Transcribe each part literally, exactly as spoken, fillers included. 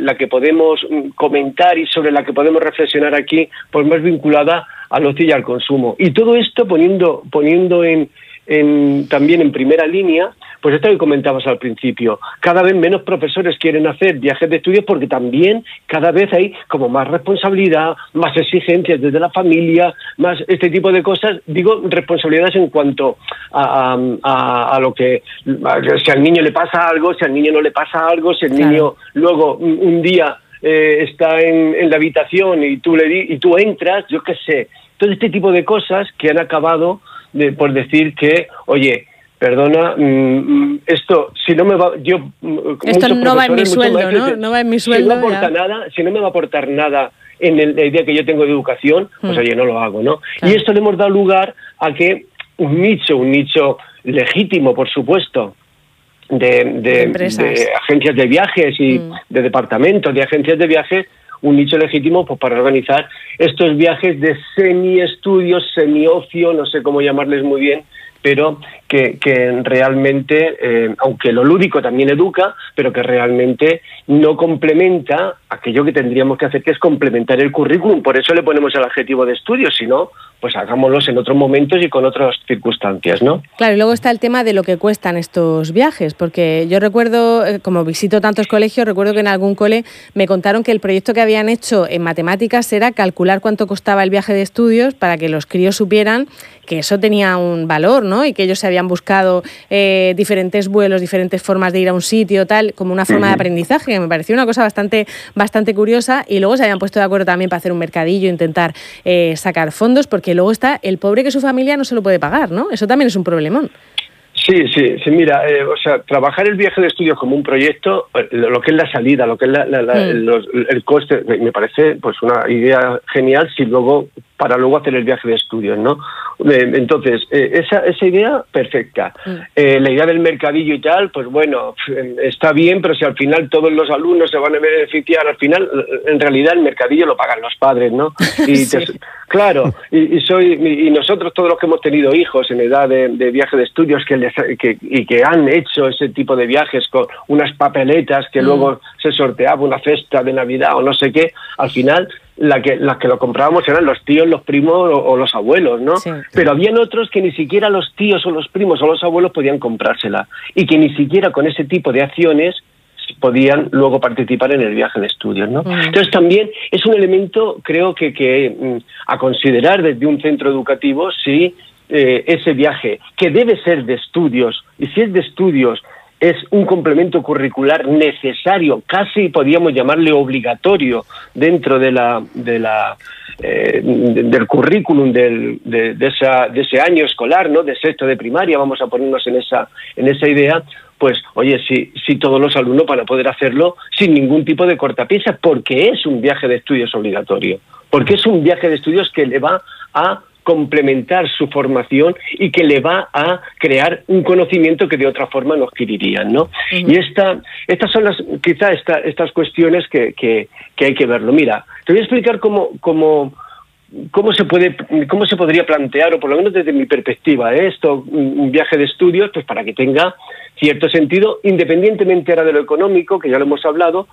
la que podemos comentar y sobre la que podemos reflexionar aquí, pues más vinculada al ocio y al consumo. Y todo esto poniendo, poniendo en, en, también en primera línea, pues esto que comentabas al principio, cada vez menos profesores quieren hacer viajes de estudios porque también cada vez hay como más responsabilidad, más exigencias desde la familia, más este tipo de cosas. Digo responsabilidades en cuanto a, a, a lo que, a, si al niño le pasa algo, si al niño no le pasa algo, si el claro. niño luego un, un día eh, está en, en la habitación y tú, le di, y tú entras, yo qué sé. Todo este tipo de cosas que han acabado de, por decir que, oye, perdona, mmm, esto, si no me va, yo... Esto no va en mi sueldo, ¿no? No va en mi sueldo. Si no aporta nada, si no me va a aportar nada en el, la idea que yo tengo de educación, pues mm. oye, no lo hago, ¿no? Claro. Y esto le hemos dado lugar a que un nicho, un nicho legítimo, por supuesto, de, de, de, de agencias de viajes y mm. de departamentos de agencias de viajes, un nicho legítimo pues para organizar estos viajes de semi-estudios, semi-ocio, no sé cómo llamarles muy bien, pero que, que realmente, eh, aunque lo lúdico también educa, pero que realmente no complementa aquello que tendríamos que hacer, que es complementar el currículum. Por eso le ponemos el adjetivo de estudios, si no, pues hagámoslos en otros momentos y con otras circunstancias, ¿no? Claro, y luego está el tema de lo que cuestan estos viajes, porque yo recuerdo, como visito tantos colegios, recuerdo que en algún cole me contaron que el proyecto que habían hecho en matemáticas era calcular cuánto costaba el viaje de estudios para que los críos supieran que eso tenía un valor, ¿no? Y que ellos se habían buscado eh, diferentes vuelos, diferentes formas de ir a un sitio, tal, como una forma uh-huh. de aprendizaje, que me pareció una cosa bastante, bastante curiosa, y luego se habían puesto de acuerdo también para hacer un mercadillo, intentar eh, sacar fondos, porque luego está el pobre que su familia no se lo puede pagar, ¿no? Eso también es un problemón. Sí, sí, sí, mira, eh, o sea, trabajar el viaje de estudios como un proyecto, lo, lo que es la salida, lo que es la, la, la, mm. los, el coste, me, me parece pues una idea genial si luego, para luego hacer el viaje de estudios, ¿no? Eh, entonces, eh, esa, esa idea, perfecta. Mm. Eh, la idea del mercadillo y tal, pues bueno, está bien, pero si al final todos los alumnos se van a beneficiar, al final, en realidad el mercadillo lo pagan los padres, ¿no? Y sí. te, claro, y, y soy y nosotros todos los que hemos tenido hijos en edad de, de viaje de estudios que les Que, y que han hecho ese tipo de viajes con unas papeletas que mm. luego se sorteaba una cesta de Navidad o no sé qué, al final la que, las que lo comprábamos eran los tíos, los primos o, o los abuelos, ¿no? Sí. Pero habían otros que ni siquiera los tíos o los primos o los abuelos podían comprársela y que ni siquiera con ese tipo de acciones podían luego participar en el viaje de estudios, ¿no? Mm. Entonces también es un elemento, creo que, que a considerar desde un centro educativo, sí. Eh, ese viaje, que debe ser de estudios, y si es de estudios, es un complemento curricular necesario, casi podríamos llamarle obligatorio dentro de la, de la eh, de, del currículum del, de, de, esa, de ese año escolar, ¿no? De sexto de primaria, vamos a ponernos en esa, en esa idea. Pues, oye, si, si todos los alumnos van a poder hacerlo sin ningún tipo de cortapisas, porque es un viaje de estudios obligatorio, porque es un viaje de estudios que le va a complementar su formación y que le va a crear un conocimiento que de otra forma no adquirirían, ¿no? Uh-huh. Y esta, estas son las, quizá esta, estas cuestiones que, que, que hay que verlo. Mira, te voy a explicar cómo, cómo, cómo se puede, cómo se podría plantear, o por lo menos desde mi perspectiva, ¿eh? Esto, un viaje de estudios, pues para que tenga cierto sentido, independientemente ahora de lo económico, que ya lo hemos hablado.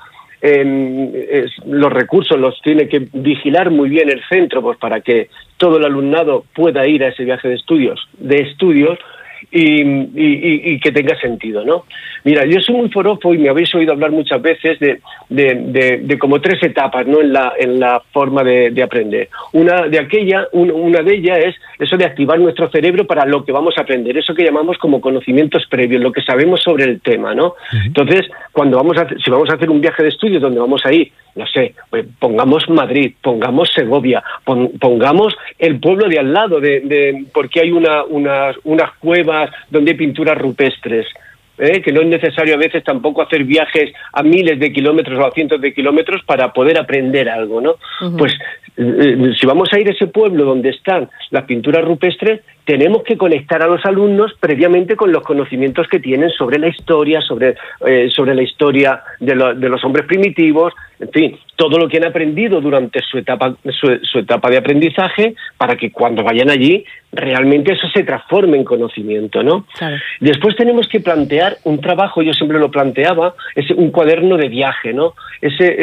Eh, es, los recursos los tiene que vigilar muy bien el centro, pues para que todo el alumnado pueda ir a ese viaje de estudios, de estudios y, y, y que tenga sentido, ¿no? Mira, yo soy muy forofo y me habéis oído hablar muchas veces de, de, de, de como tres etapas, ¿no? En la, en la forma de, de aprender. Una de aquella, un, una de ellas es eso de activar nuestro cerebro para lo que vamos a aprender, eso que llamamos como conocimientos previos, lo que sabemos sobre el tema, ¿no? Uh-huh. Entonces, cuando vamos a, si vamos a hacer un viaje de estudios donde vamos a ir, no sé, pues pongamos Madrid, pongamos Segovia, pon, pongamos el pueblo de al lado, de, de porque hay una, una, unas cuevas donde hay pinturas rupestres. ¿Eh? Que no es necesario a veces tampoco hacer viajes a miles de kilómetros o a cientos de kilómetros para poder aprender algo, ¿no? Uh-huh. Pues eh, si vamos a ir a ese pueblo donde están las pinturas rupestres, tenemos que conectar a los alumnos previamente con los conocimientos que tienen sobre la historia, sobre, eh, sobre la historia de, lo, de los hombres primitivos, en fin, todo lo que han aprendido durante su etapa, su, su etapa de aprendizaje, para que cuando vayan allí realmente eso se transforme en conocimiento, ¿no? Claro. Después tenemos que plantear un trabajo, yo siempre lo planteaba, es un cuaderno de viaje, ¿no? Ese